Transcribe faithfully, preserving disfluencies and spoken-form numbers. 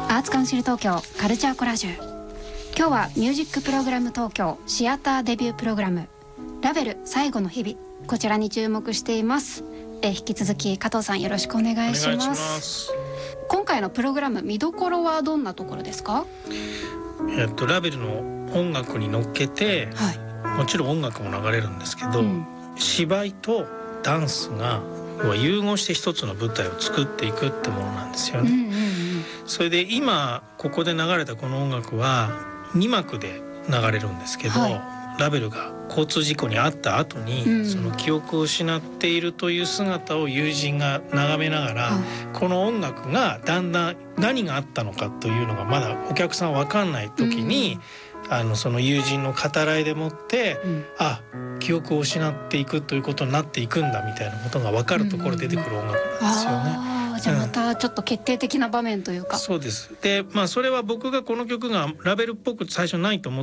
アーツカウンシル東京カルチャーコラージュ。今日はミュージックプログラム東京シアターデビュープログラムラベル最後の日々、こちらに注目しています。え引き続き加藤さんよろしくお願いします。 お願いします。 今回のプログラム見どころはどんなところですか？ えっとラベルの音楽に乗っけて、はい、もちろん音楽も流れるんですけど、うん、芝居とダンスが融合して一つの舞台を作っていくってものなんですよね、うんうんうん、それで今ここで流れたこの音楽はにまくで流れるんですけど、はい、ラベルが交通事故に遭った後に、うん、その記憶を失っているという姿を友人が眺めながら、うん、この音楽がだんだん何があったのかというのがまだお客さん分かんない時に、うん、あのその友人の語らいでもって、うん、あ記憶を失っていくということになっていくんだみたいなことが分かるところで出てくる音楽なんですよね、 うん、じゃあまたちょっと決定的な場面というか、 うん、そうです。で、まあ、それは僕がこの曲がラベルっぽく最初ないと思